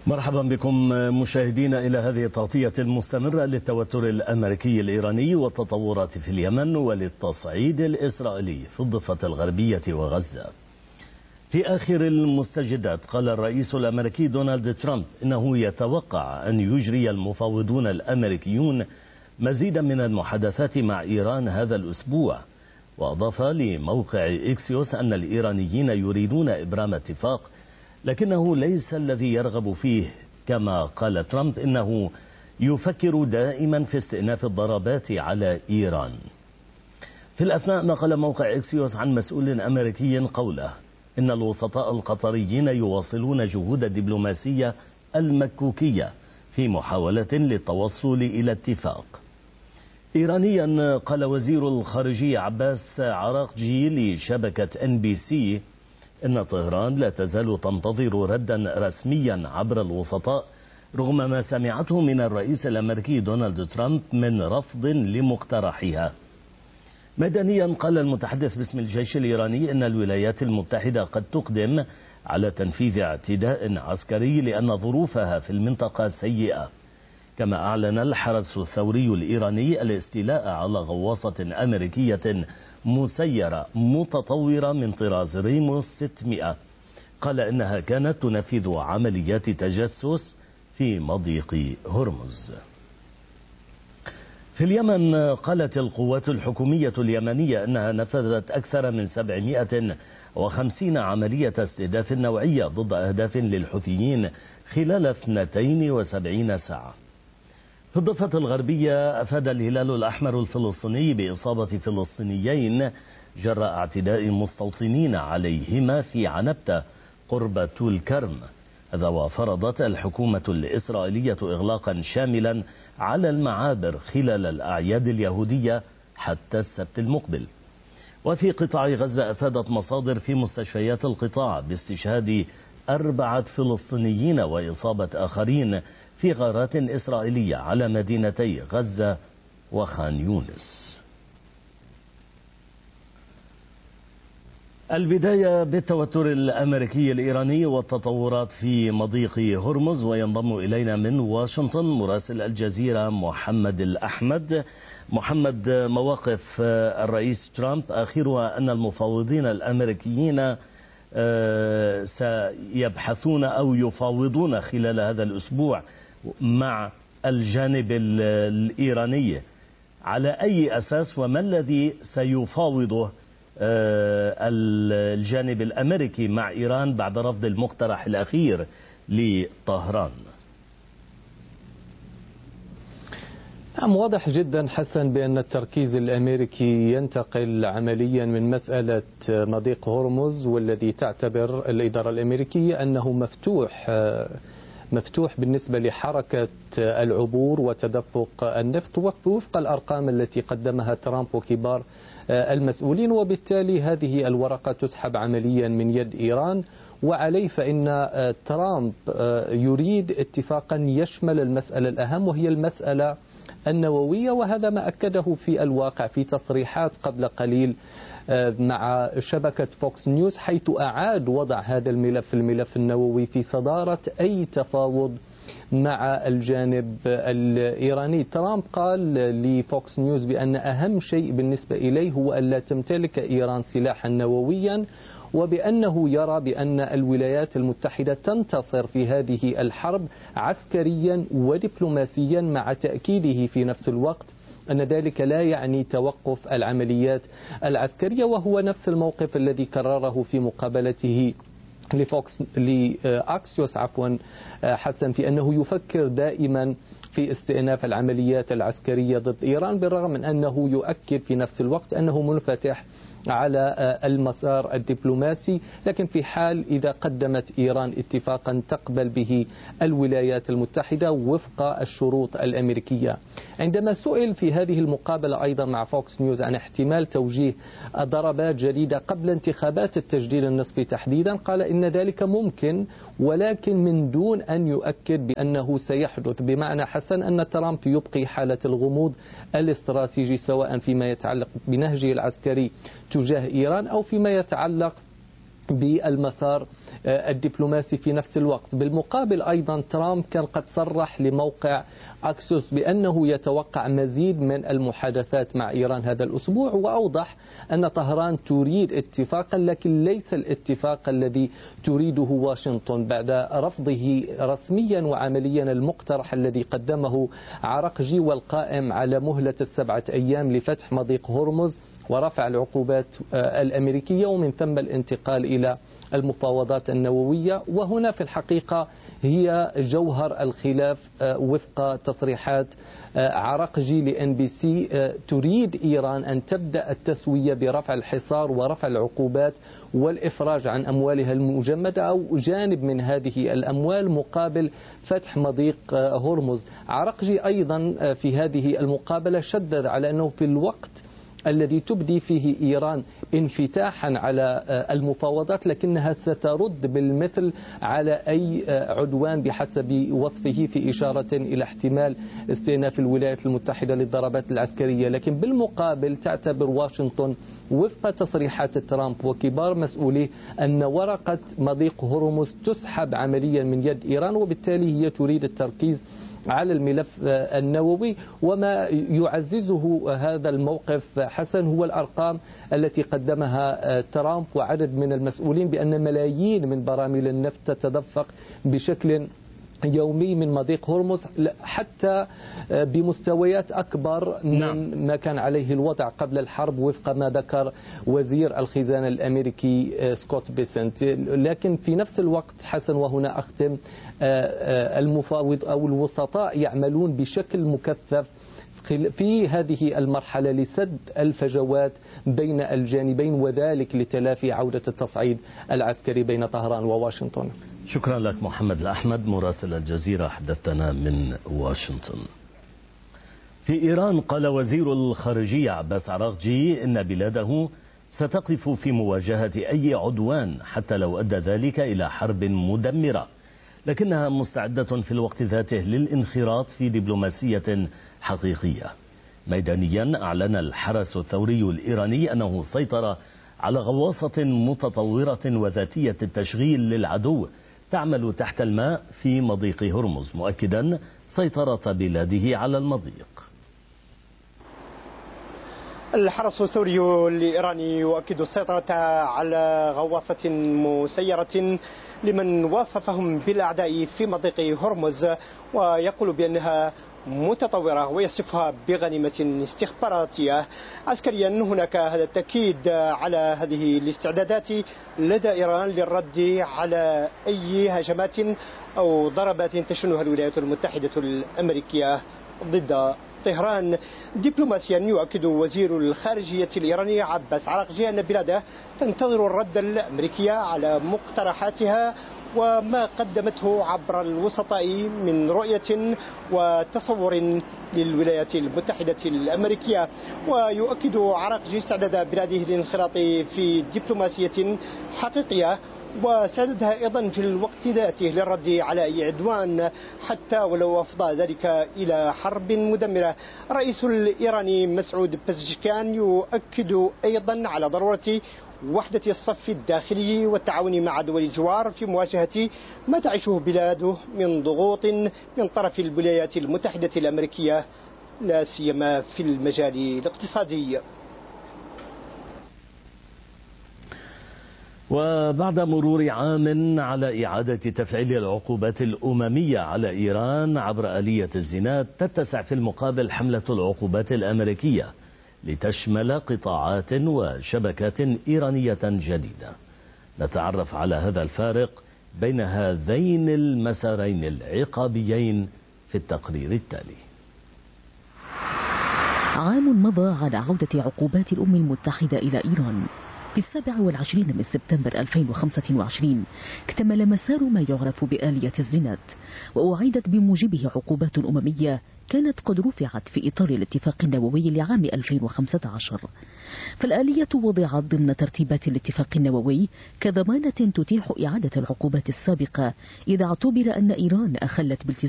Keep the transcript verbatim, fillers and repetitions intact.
مرحبا بكم مشاهدينا إلى هذه التغطية المستمرة للتوتر الأمريكي الإيراني والتطورات في اليمن وللتصعيد الإسرائيلي في الضفة الغربية وغزة. في آخر المستجدات قال الرئيس الأمريكي دونالد ترامب إنه يتوقع أن يجري المفاوضون الأمريكيون مزيدا من المحادثات مع إيران هذا الأسبوع، وأضاف لموقع إكسيوس أن الإيرانيين يريدون إبرام اتفاق لكنه ليس الذي يرغب فيه. كما قال ترامب إنه يفكر دائما في استئناف الضربات على إيران. في الأثناء نقل موقع إكسيوس عن مسؤول أمريكي قوله إن الوسطاء القطريين يواصلون جهود الدبلوماسية المكوكية في محاولة للتوصل إلى اتفاق. إيرانيا قال وزير الخارجية عباس عراقجي لشبكة إن بي سي إن طهران لا تزال تنتظر ردا رسميا عبر الوسطاء رغم ما سمعته من الرئيس الأمريكي دونالد ترامب من رفض لمقترحها. مدنيا قال المتحدث باسم الجيش الإيراني إن الولايات المتحدة قد تقدم على تنفيذ اعتداء عسكري لأن ظروفها في المنطقة سيئة. كما أعلن الحرس الثوري الإيراني الاستيلاء على غواصة أمريكية مسيرة متطورة من طراز ريموس ستمائة، قال إنها كانت تنفذ عمليات تجسس في مضيق هرمز. في اليمن قالت القوات الحكومية اليمنية أنها نفذت أكثر من سبعمائة وخمسين عملية استهداف نوعية ضد أهداف للحوثيين خلال اثنتين وسبعين ساعة. في الضفة الغربية أفاد الهلال الأحمر الفلسطيني بإصابة فلسطينيين جراء اعتداء مستوطنين عليهما في عنبتة قرب طول كرم. هذا وفرضت الحكومة الإسرائيلية إغلاقا شاملا على المعابر خلال الأعياد اليهودية حتى السبت المقبل. وفي قطاع غزة أفادت مصادر في مستشفيات القطاع باستشهاد أربعة فلسطينيين وإصابة آخرين في غارات إسرائيلية على مدينتي غزة وخان يونس. البداية بالتوتر الأمريكي الإيراني والتطورات في مضيق هرمز، وينضم إلينا من واشنطن مراسل الجزيرة محمد الأحمد. محمد، مواقف الرئيس ترامب آخرها أن المفاوضين الأمريكيين سيبحثون أو يفاوضون خلال هذا الأسبوع مع الجانب الإيراني، على أي أساس وما الذي سيفاوضه الجانب الأمريكي مع إيران بعد رفض المقترح الأخير لطهران؟ نعم، واضح جدا حسن بأن التركيز الأمريكي ينتقل عمليا من مسألة مضيق هرمز، والذي تعتبر الإدارة الأمريكية أنه مفتوح مفتوح بالنسبة لحركة العبور وتدفق النفط وفق الأرقام التي قدمها ترامب وكبار المسؤولين، وبالتالي هذه الورقة تسحب عمليا من يد إيران. وعليه فإن ترامب يريد اتفاقا يشمل المسألة الأهم وهي المسألة النووية، وهذا ما أكده في الواقع في تصريحات قبل قليل مع شبكة فوكس نيوز، حيث أعاد وضع هذا الملف الملف النووي في صدارة أي تفاوض مع الجانب الإيراني. ترامب قال لفوكس نيوز بأن أهم شيء بالنسبة إليه هو أن لا تمتلك إيران سلاحا نوويا، وبأنه يرى بأن الولايات المتحدة تنتصر في هذه الحرب عسكريا ودبلوماسيا، مع تأكيده في نفس الوقت أن ذلك لا يعني توقف العمليات العسكرية، وهو نفس الموقف الذي كرره في مقابلته لفوكس لأكسيوس عفوا حسن، في أنه يفكر دائما في استئناف العمليات العسكرية ضد إيران، بالرغم من أنه يؤكد في نفس الوقت أنه منفتح على المسار الدبلوماسي، لكن في حال إذا قدمت إيران اتفاقا تقبل به الولايات المتحدة وفق الشروط الأمريكية. عندما سئل في هذه المقابلة أيضا مع فوكس نيوز عن احتمال توجيه ضربات جديدة قبل انتخابات التجديد النصفي تحديدا، قال إن ذلك ممكن، ولكن من دون أن يؤكد بأنه سيحدث، بمعنى حسن أن ترامب يبقي حالة الغموض الاستراتيجي سواء فيما يتعلق بنهجه العسكري تجاه إيران أو فيما يتعلق بالمسار الدبلوماسي في نفس الوقت. بالمقابل أيضا ترامب كان قد صرح لموقع أكسوس بأنه يتوقع مزيد من المحادثات مع إيران هذا الأسبوع، وأوضح أن طهران تريد اتفاقا لكن ليس الاتفاق الذي تريده واشنطن بعد رفضه رسميا وعمليا المقترح الذي قدمه عرقجي والقائم على مهلة السبعة أيام لفتح مضيق هرمز ورفع العقوبات الأمريكية ومن ثم الانتقال إلى المفاوضات النووية. وهنا في الحقيقة هي جوهر الخلاف وفق تصريحات عرقجي لإن بي سي. تريد إيران أن تبدأ التسوية برفع الحصار ورفع العقوبات والإفراج عن أموالها المجمدة أو جانب من هذه الأموال مقابل فتح مضيق هرمز. عرقجي أيضا في هذه المقابلة شدد على أنه في الوقت الذي تبدي فيه إيران انفتاحا على المفاوضات لكنها سترد بالمثل على أي عدوان بحسب وصفه، في إشارة إلى احتمال استئناف الولايات المتحدة للضربات العسكرية. لكن بالمقابل تعتبر واشنطن وفق تصريحات ترامب وكبار مسؤوليه أن ورقة مضيق هرمز تسحب عمليا من يد إيران، وبالتالي هي تريد التركيز على الملف النووي. وما يعززه هذا الموقف حسن هو الأرقام التي قدمها ترامب وعدد من المسؤولين بأن ملايين من براميل النفط تتدفق بشكل يومي من مضيق هرمز حتى بمستويات أكبر من نعم. ما كان عليه الوضع قبل الحرب وفق ما ذكر وزير الخزانة الأمريكي سكوت بيسنت. لكن في نفس الوقت حسن، وهنا أختم، المفاوض أو الوسطاء يعملون بشكل مكثف في هذه المرحلة لسد الفجوات بين الجانبين وذلك لتلافي عودة التصعيد العسكري بين طهران وواشنطن. شكرا لك محمد الأحمد مراسل الجزيرة، حدثنا من واشنطن. في إيران قال وزير الخارجية عباس عراقجي إن بلاده ستقف في مواجهة أي عدوان حتى لو أدى ذلك إلى حرب مدمرة، لكنها مستعدة في الوقت ذاته للانخراط في دبلوماسية حقيقية. ميدانيا أعلن الحرس الثوري الإيراني أنه سيطر على غواصة متطورة وذاتية التشغيل للعدو تعمل تحت الماء في مضيق هرمز، مؤكدا سيطرة بلاده على المضيق. الحرس الثوري الإيراني يؤكد السيطرة على غواصة مسيرة لمن وصفهم بالأعداء في مضيق هرمز، ويقول بأنها متطورة ويصفها بغنيمة استخباراتية. عسكريا هناك هذا التأكيد على هذه الاستعدادات لدى إيران للرد على أي هجمات أو ضربات تشنها الولايات المتحدة الأمريكية ضد طهران. دبلوماسيا يؤكد وزير الخارجية الإيراني عباس عراقجي أن بلاده تنتظر الرد الأمريكي على مقترحاتها وما قدمته عبر الوسطاء من رؤية وتصور للولايات المتحدة الأمريكية. ويؤكد عراقجي استعداد بلاده للانخراط في دبلوماسية حقيقية وساندها أيضا في الوقت ذاته للرد على أي عدوان حتى ولو أفضى ذلك إلى حرب مدمرة. الرئيس الإيراني مسعود بزشكان يؤكد أيضا على ضرورة وحدة الصف الداخلي والتعاون مع دول الجوار في مواجهة ما تعيشه بلاده من ضغوط من طرف الولايات المتحدة الأمريكية لا سيما في المجال الاقتصادي. وبعد مرور عام على إعادة تفعيل العقوبات الأممية على إيران عبر آلية الزناد، تتسع في المقابل حملة العقوبات الأمريكية لتشمل قطاعات وشبكات إيرانية جديدة. نتعرف على هذا الفارق بين هذين المسارين العقابيين في التقرير التالي. عام مضى على عودة عقوبات الأمم المتحدة إلى إيران. في السابع والعشرين من سبتمبر ألفين وخمسة وعشرين اكتمل مسار ما يعرف بآلية الزناد، وأعيدت بموجبه عقوبات أممية كانت قد رفعت في إطار الاتفاق النووي لعام ألفين وخمسة عشر. فالآلية وضعت ضمن ترتيبات الاتفاق النووي كضمانة تتيح إعادة العقوبات السابقة إذا اعتبر أن إيران أخلت بالتزام